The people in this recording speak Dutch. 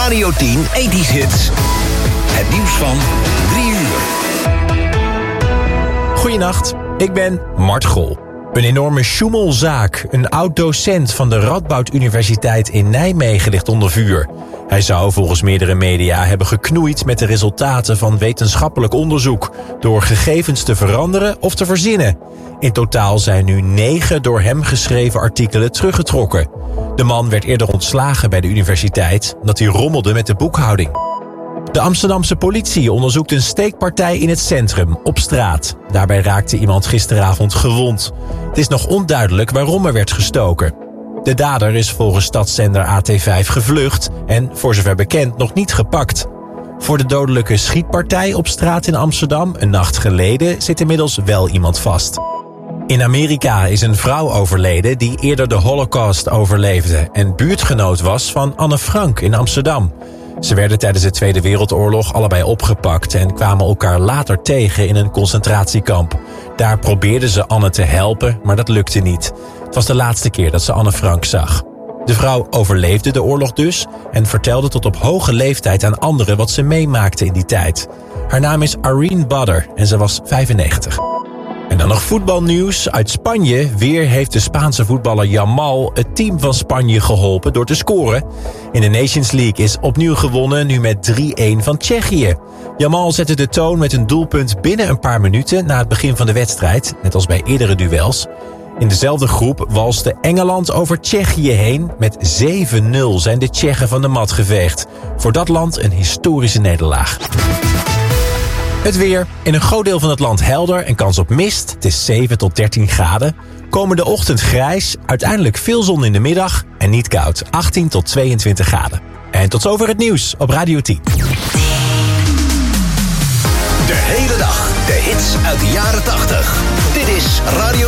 Radio 10 80's Hits. Het nieuws van 3 uur. Goedenacht, ik ben Mart Grol. Een enorme sjoemelzaak. Een oud-docent van de Radboud Universiteit in Nijmegen ligt onder vuur. Hij zou volgens meerdere media hebben geknoeid met de resultaten van wetenschappelijk onderzoek, door gegevens te veranderen of te verzinnen. In totaal zijn nu 9 door hem geschreven artikelen teruggetrokken. De man werd eerder ontslagen bij de universiteit omdat hij rommelde met de boekhouding. De Amsterdamse politie onderzoekt een steekpartij in het centrum, op straat. Daarbij raakte iemand gisteravond gewond. Het is nog onduidelijk waarom er werd gestoken. De dader is volgens stadszender AT5 gevlucht en, voor zover bekend, nog niet gepakt. Voor de dodelijke schietpartij op straat in Amsterdam een nacht geleden zit inmiddels wel iemand vast. In Amerika is een vrouw overleden die eerder de Holocaust overleefde en buurtgenoot was van Anne Frank in Amsterdam. Ze werden tijdens de Tweede Wereldoorlog allebei opgepakt en kwamen elkaar later tegen in een concentratiekamp. Daar probeerden ze Anne te helpen, maar dat lukte niet. Het was de laatste keer dat ze Anne Frank zag. De vrouw overleefde de oorlog dus en vertelde tot op hoge leeftijd aan anderen wat ze meemaakte in die tijd. Haar naam is Irene Badder en ze was 95. En dan nog voetbalnieuws uit Spanje. Weer heeft de Spaanse voetballer Yamal het team van Spanje geholpen door te scoren. In de Nations League is opnieuw gewonnen, nu met 3-1 van Tsjechië. Yamal zette de toon met een doelpunt binnen een paar minuten na het begin van de wedstrijd, net als bij eerdere duels. In dezelfde groep walste Engeland over Tsjechië heen. Met 7-0 zijn de Tsjechen van de mat geveegd. Voor dat land een historische nederlaag. Het weer. In een groot deel van het land helder en kans op mist. Het is 7 tot 13 graden. Komende ochtend grijs, uiteindelijk veel zon in de middag en niet koud. 18 tot 22 graden. En tot zover het nieuws op Radio 10. De hele dag de hits uit de jaren 80. Dit is Radio